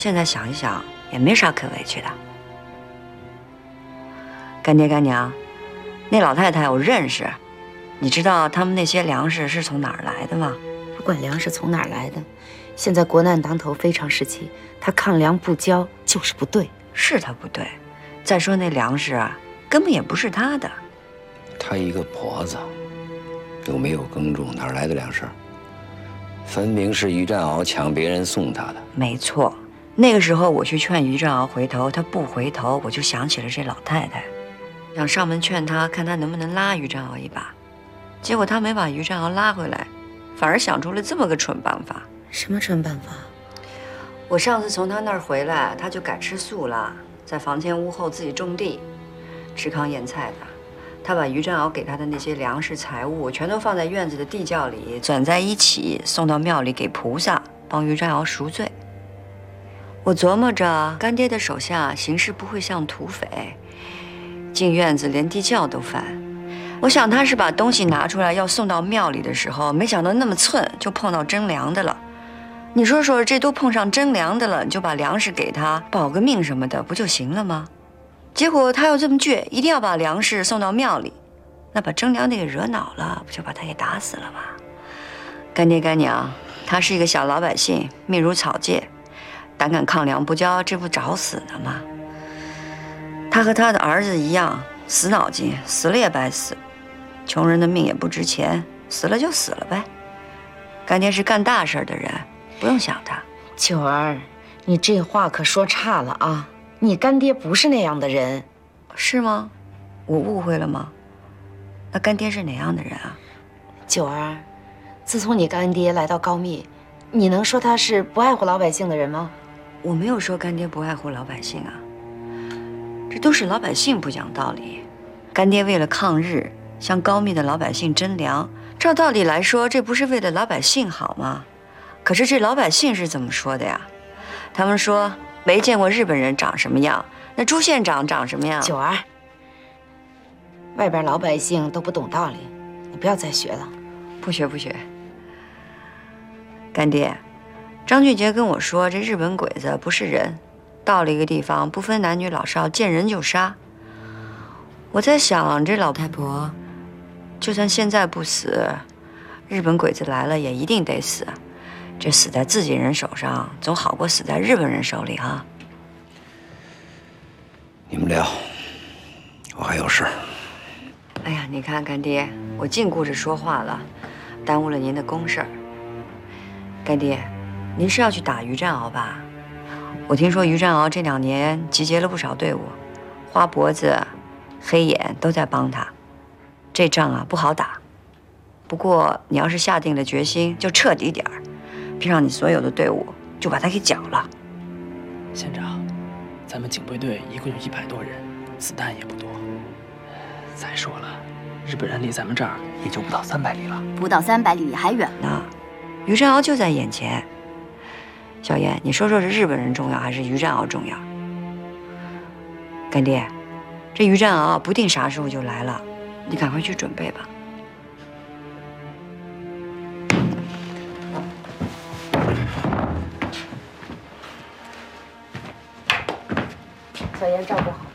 现在想一想，也没啥可委屈的。干爹干娘，那老太太我认识，你知道他们那些粮食是从哪儿来的吗？ 不管粮食从哪儿来的，现在国难当头，非常时期，他抗粮不交就是不对。 是他不对，再说那粮食啊，根本也不是他的。 他一个婆子，又没有耕种，哪来的粮食？分明是于占鳌抢别人送他的。 没错，那个时候我去劝于占鳌回头，他不回头，我就想起了这老太太，想上门劝他，看他能不能拉于占鳌一把。结果他没把于占鳌拉回来，反而想出了这么个蠢办法。 什么蠢办法？ 我上次从他那儿回来，他就改吃素了，在房前屋后自己种地，吃糠咽菜的。他把于占鳌给他的那些粮食财物，全都放在院子的地窖里，攒在一起，送到庙里给菩萨，帮于占鳌赎罪。我琢磨着，干爹的手下行事不会像土匪，进院子连地窖都翻。我想他是把东西拿出来要送到庙里的时候，没想到那么寸就碰到真粮的了。你说说，这都碰上真粮的了，你就把粮食给他保个命什么的，不就行了吗？结果他又这么倔，一定要把粮食送到庙里，那把真粮的给惹恼了，不就把他给打死了吗？干爹干娘，他是一个小老百姓，命如草芥，胆敢抗粮不交，这不找死呢吗？他和他的儿子一样，死脑筋，死了也白死。穷人的命也不值钱，死了就死了呗。干爹是干大事的人，不用想他。 九儿，你这话可说差了啊！你干爹不是那样的人。 是吗？我误会了吗？那干爹是哪样的人啊？ 九儿，自从你干爹来到高密，你能说他是不爱护老百姓的人吗？ 我没有说干爹不爱护老百姓啊，这都是老百姓不讲道理。干爹为了抗日，向高密的老百姓征粮，照道理来说，这不是为了老百姓好吗？可是这老百姓是怎么说的呀？他们说没见过日本人长什么样，那朱县长长什么样？ 九儿，外边老百姓都不懂道理，你不要再学了。 不学不学。干爹，张俊杰跟我说，这日本鬼子不是人，到了一个地方不分男女老少，见人就杀。我在想，这老太婆就算现在不死，日本鬼子来了也一定得死。这死在自己人手上，总好过死在日本人手里啊！ 你们聊，我还有事。 哎呀，你看干爹，我净顾着说话了，耽误了您的公事儿。干爹，您是要去打于占鳌吧？我听说于占鳌这2年集结了不少队伍，花脖子、黑眼都在帮他。这仗啊不好打，不过你要是下定了决心，就彻底点儿。别让你所有的队伍就把他给搅了。 县长，咱们警备队一共有100多人，子弹也不多。再说了，日本人离咱们这儿也就不到300里了， 不到300里还远呢。于占鳌就在眼前。小燕，你说说是日本人重要还是于占鳌重要？干爹，这于占鳌不定啥时候就来了，你赶快去准备吧。 小燕照顾好。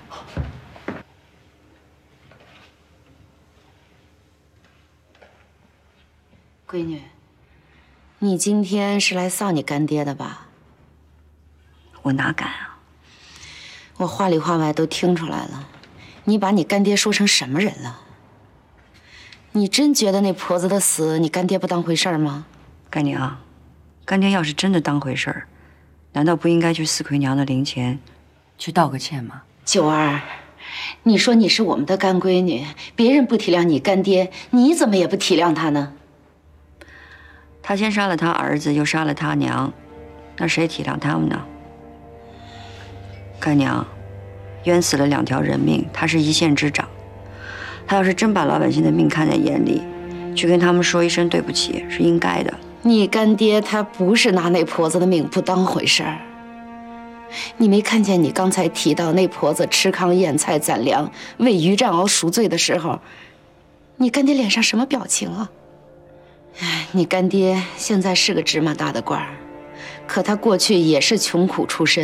闺女，你今天是来臊你干爹的吧？ 我哪敢啊！ 我话里话外都听出来了，你把你干爹说成什么人了？你真觉得那婆子的死，你干爹不当回事儿吗？ 干娘，干爹要是真的当回事儿，难道不应该去四魁娘的灵前去道个歉吗？ 九儿，你说你是我们的干闺女，别人不体谅你干爹，你怎么也不体谅他呢？ 他先杀了他儿子，又杀了他娘，那谁体谅他们呢？干娘，冤死了2条人命，他是一县之长，他要是真把老百姓的命看在眼里，去跟他们说一声对不起，是应该的。 你干爹他不是拿那婆子的命不当回事儿。你没看见你刚才提到那婆子吃糠咽菜攒粮为于占鳌赎罪的时候，你干爹脸上什么表情啊？哎，你干爹现在是个芝麻大的官儿，可他过去也是穷苦出身。